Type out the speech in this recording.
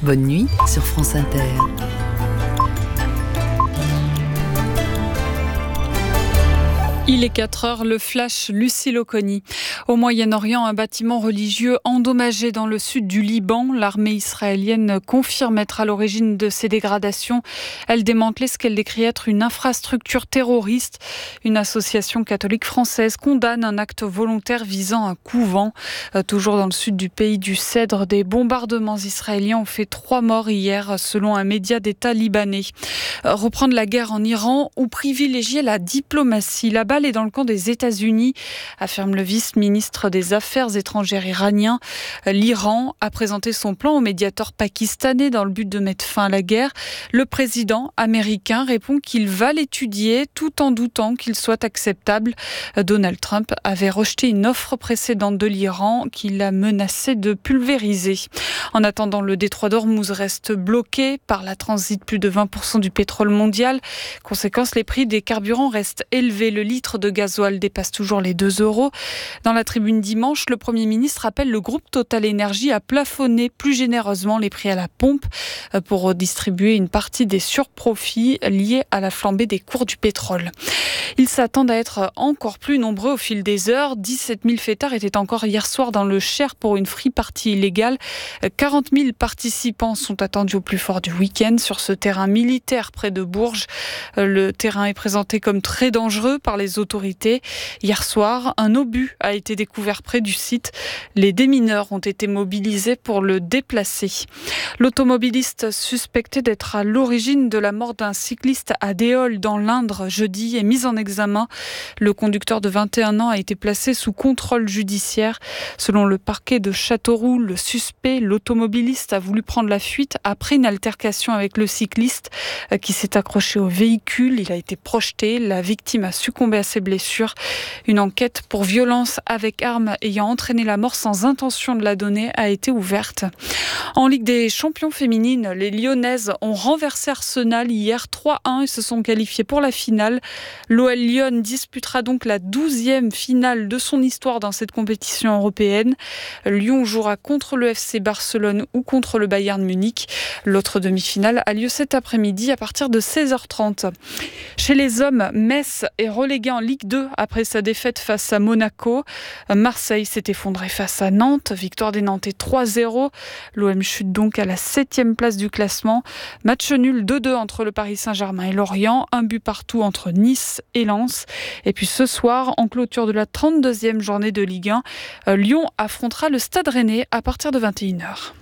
Bonne nuit sur France Inter. Il est 4h, le flash Lucille Oconi. Au Moyen-Orient, un bâtiment religieux endommagé dans le sud du Liban. L'armée israélienne confirme être à l'origine de ces dégradations. Elle démantelait ce qu'elle décrit être une infrastructure terroriste. Une association catholique française condamne un acte volontaire visant un couvent. Toujours dans le sud du pays du Cèdre, des bombardements israéliens ont fait 3 morts hier, selon un média d'État libanais. Reprendre la guerre en Iran ou privilégier la diplomatie. La balle est dans le camp des États-Unis, affirme le vice-ministre des Affaires étrangères iranien. L'Iran a présenté son plan au médiateur pakistanais dans le but de mettre fin à la guerre. Le président américain répond qu'il va l'étudier tout en doutant qu'il soit acceptable. Donald Trump avait rejeté une offre précédente de l'Iran qu'il a menacé de pulvériser. En attendant, le détroit d'Ormuz reste bloqué par la transit plus de 20% du pétrole mondial. Conséquence, les prix des carburants restent élevés. Le litre de gasoil dépasse toujours les 2 €. Dans la tribune dimanche, le Premier ministre appelle le groupe Total Énergie à plafonner plus généreusement les prix à la pompe pour redistribuer une partie des surprofits liés à la flambée des cours du pétrole. Ils s'attendent à être encore plus nombreux au fil des heures. 17 000 fêtards étaient encore hier soir dans le Cher pour une free party illégale. 40 000 participants sont attendus au plus fort du week-end sur ce terrain militaire près de Bourges. Le terrain est présenté comme très dangereux par les autorités. Hier soir, un obus a été découvert près du site. Les démineurs ont été mobilisés pour le déplacer. L'automobiliste suspecté d'être à l'origine de la mort d'un cycliste à Déol dans l'Indre jeudi est mis en examen. Le conducteur de 21 ans a été placé sous contrôle judiciaire. Selon le parquet de Châteauroux, le suspect, l'automobiliste, a voulu prendre la fuite après une altercation avec le cycliste qui s'est accroché au véhicule. Il a été projeté. La victime a succombé à ses blessures. Une enquête pour violence avec arme ayant entraîné la mort sans intention de la donner a été ouverte. En Ligue des champions féminines, les Lyonnaises ont renversé Arsenal hier 3-1 et se sont qualifiées pour la finale. L'OL Lyon disputera donc la 12e finale de son histoire dans cette compétition européenne. Lyon jouera contre le FC Barcelone ou contre le Bayern Munich. L'autre demi-finale a lieu cet après-midi à partir de 16h30. Chez les hommes, Metz est relégué en Ligue 2 après sa défaite face à Monaco. Marseille s'est effondré face à Nantes. Victoire des Nantais 3-0. L'OM chute donc à la 7e place du classement. Match nul 2-2 entre le Paris Saint-Germain et Lorient. Un but partout entre Nice et Lens. Et puis ce soir, en clôture de la 32e journée de Ligue 1, Lyon affrontera le Stade Rennais à partir de 21h.